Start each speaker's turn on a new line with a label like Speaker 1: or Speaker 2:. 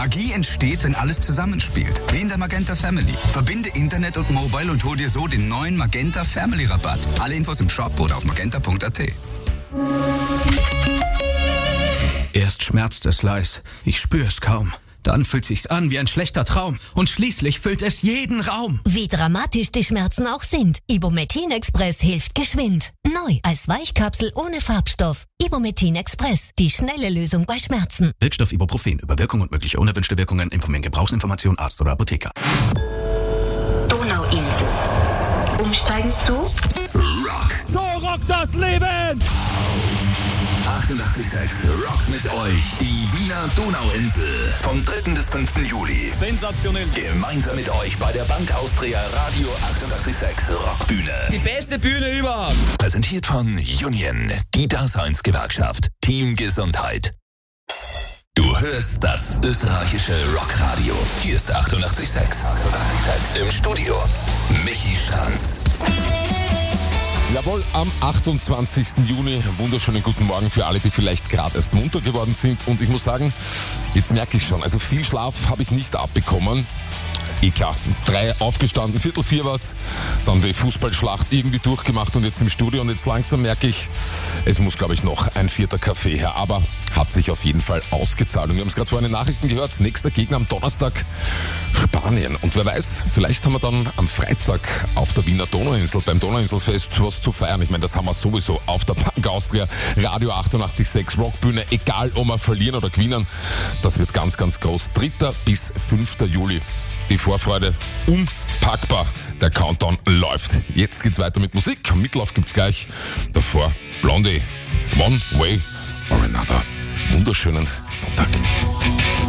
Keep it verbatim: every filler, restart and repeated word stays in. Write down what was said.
Speaker 1: Magie entsteht, wenn alles zusammenspielt. Wie in der Magenta Family. Verbinde Internet und Mobile und hol dir so den neuen Magenta Family Rabatt. Alle Infos im Shop oder auf magenta punkt a t.
Speaker 2: Erst schmerzt es leis, ich spür's kaum. Dann fühlt sich's an wie ein schlechter Traum und schließlich füllt es jeden Raum.
Speaker 3: Wie dramatisch die Schmerzen auch sind, Ibumetin Express hilft geschwind. Neu als Weichkapsel ohne Farbstoff. Ibumetin Express, die schnelle Lösung bei Schmerzen.
Speaker 2: Wirkstoff Ibuprofen, über Wirkung und mögliche unerwünschte Wirkungen informieren Gebrauchsinformation Arzt oder Apotheker.
Speaker 4: Donauinsel. Umsteigen zu
Speaker 5: Rock.
Speaker 6: So rockt das Leben!
Speaker 5: achtundachtzig Komma sechs rockt mit euch die Wiener Donauinsel vom dritten bis fünften Juli.
Speaker 6: Sensationell.
Speaker 5: Gemeinsam mit euch bei der Bank Austria Radio achtundachtzig Komma sechs Rockbühne.
Speaker 6: Die beste Bühne überhaupt.
Speaker 5: Präsentiert von Union, die Daseinsgewerkschaft, Team Gesundheit. Du hörst das österreichische Rockradio. Hier ist achtundachtzig Komma sechs. Im Studio Michi Stranz.
Speaker 7: Jawohl, am achtundzwanzigsten Juni, wunderschönen guten Morgen für alle, die vielleicht gerade erst munter geworden sind. Und ich muss sagen, jetzt merke ich schon, also viel Schlaf habe ich nicht abbekommen. Eh klar, drei aufgestanden, Viertel vier war's, dann die Fußballschlacht irgendwie durchgemacht und jetzt im Studio. Und jetzt langsam merke ich, es muss, glaube ich, noch ein vierter Kaffee her. Aber hat sich auf jeden Fall ausgezahlt. Und wir haben es gerade vor den Nachrichten gehört, nächster Gegner am Donnerstag Spanien. Und wer weiß, vielleicht haben wir dann am Freitag auf der Wiener Donauinsel, beim Donauinselfest, was zu feiern. Ich meine, das haben wir sowieso auf der Bank Austria, Radio achtundachtzig Komma sechs Rockbühne, egal ob wir verlieren oder gewinnen. Das wird ganz, ganz groß. dritter bis fünfter Juli. Die Vorfreude unpackbar. Der Countdown läuft. Jetzt geht's weiter mit Musik. Mitlauf gibt's gleich. Davor Blondie. One Way or Another. Wunderschönen Sonntag.